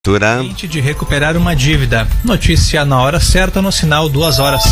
De recuperar uma dívida. Notícia na hora certa, no sinal 2 horas.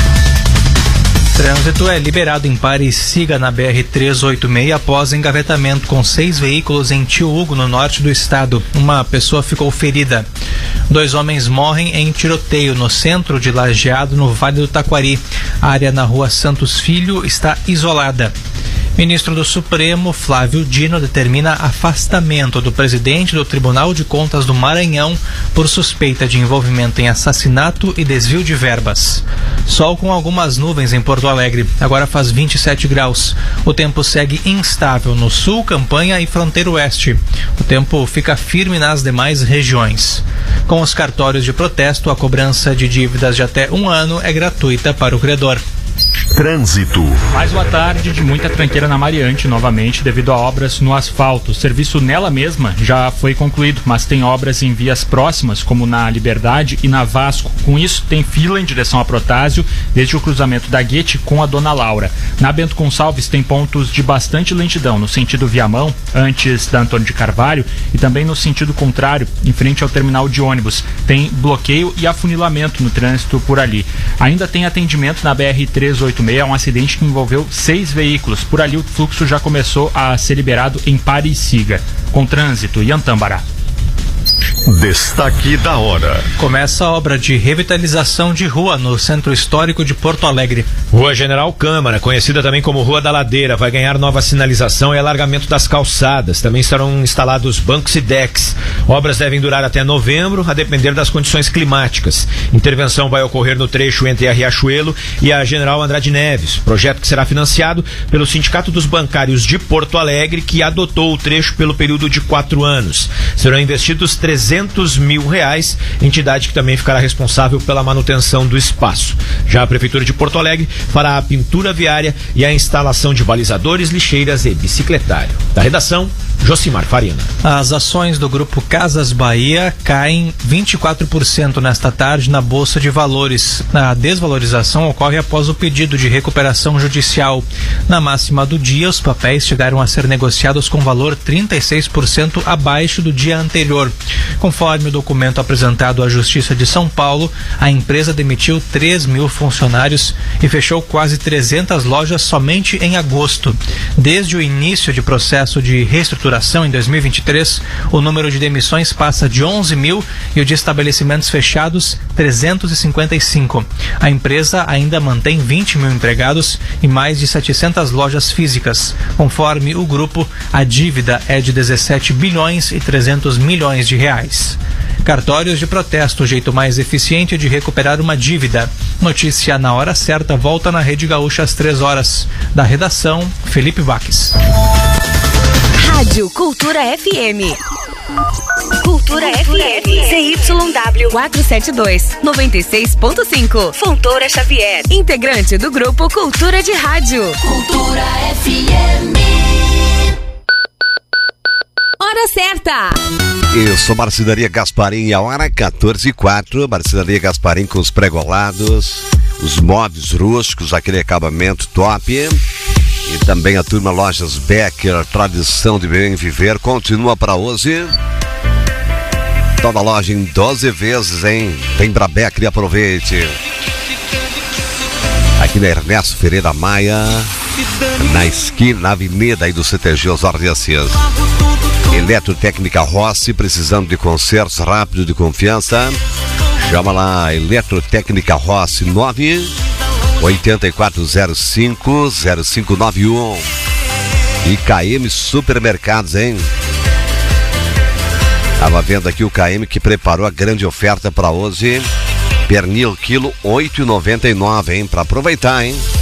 Trânsito é liberado em pare e siga na BR-386 após engavetamento com 6 veículos em Tio Hugo, no norte do estado. Uma pessoa ficou ferida. 2 homens morrem em tiroteio no centro de Lajeado, no Vale do Taquari. A área na rua Santos Filho está isolada. Ministro do Supremo, Flávio Dino, determina afastamento do presidente do Tribunal de Contas do Maranhão por suspeita de envolvimento em assassinato e desvio de verbas. Sol com algumas nuvens em Porto Alegre. Agora faz 27 graus. O tempo segue instável no sul, Campanha e fronteira oeste. O tempo fica firme nas demais regiões. Com os cartórios de protesto, a cobrança de dívidas de até 1 ano é gratuita para o credor. Trânsito. Mais uma tarde de muita tranqueira na Mariante, novamente, devido a obras no asfalto. O serviço nela mesma já foi concluído, mas tem obras em vias próximas, como na Liberdade e na Vasco. Com isso, tem fila em direção a Protásio, desde o cruzamento da Guete com a Dona Laura. Na Bento Gonçalves tem pontos de bastante lentidão, no sentido Viamão, antes da Antônio de Carvalho, e também no sentido contrário, em frente ao terminal de ônibus. Tem bloqueio e afunilamento no trânsito por ali. Ainda tem atendimento na BR-386, um acidente que envolveu 6 veículos. Por ali o fluxo já começou a ser liberado em pare e siga. Com trânsito, Iantambará. Destaque da hora. Começa a obra de revitalização de rua no Centro Histórico de Porto Alegre. Rua General Câmara, conhecida também como Rua da Ladeira, vai ganhar nova sinalização e alargamento das calçadas. Também serão instalados bancos e decks. Obras devem durar até novembro, a depender das condições climáticas. Intervenção vai ocorrer no trecho entre a Riachuelo e a General Andrade Neves. Projeto que será financiado pelo Sindicato dos Bancários de Porto Alegre, que adotou o trecho pelo período de 4 anos. Serão investidos R$300 mil, entidade que também ficará responsável pela manutenção do espaço. Já a Prefeitura de Porto Alegre fará a pintura viária e a instalação de balizadores, lixeiras e bicicletário. Da redação, Josimar Farina. As ações do Grupo Casas Bahia caem 24% nesta tarde na Bolsa de Valores. A desvalorização ocorre após o pedido de recuperação judicial. Na máxima do dia, os papéis chegaram a ser negociados com valor 36% abaixo do dia anterior. Conforme o documento apresentado à Justiça de São Paulo, a empresa demitiu 3 mil funcionários e fechou quase 300 lojas somente em agosto. Desde o início de processo de reestruturação em 2023, o número de demissões passa de 11 mil e o de estabelecimentos fechados 355. A empresa ainda mantém 20 mil empregados e mais de 700 lojas físicas. Conforme o grupo, a dívida é de 17 bilhões e 300 milhões de reais. Cartórios de protesto, o jeito mais eficiente de recuperar uma dívida. Notícia na hora certa, volta na Rede Gaúcha às 3 horas. Da redação, Felipe Vaques. Rádio Cultura FM. Cultura FM. CYW 472, 96.5. Fontoura Xavier. Integrante do grupo Cultura de Rádio. Cultura FM. Hora certa. Isso, Marcenaria Gasparim, a hora 14h04. Marcenaria Gasparim com os pregolados, os móveis rústicos, aquele acabamento top. E também a turma Lojas Becker, tradição de bem viver, continua para hoje. Toda loja em 12 vezes, hein? Vem pra Becker e aproveite. Aqui na Ernesto Ferreira Maia, na esquina, na avenida aí do CTG Osório de Assis. Eletrotécnica Rossi, precisando de consertos rápido de confiança. Chama lá, Eletrotécnica Rossi 98405-0591. E KM Supermercados, hein? Tava vendo aqui o KM que preparou a grande oferta para hoje. Pernil quilo 8,99, hein? Para aproveitar, hein?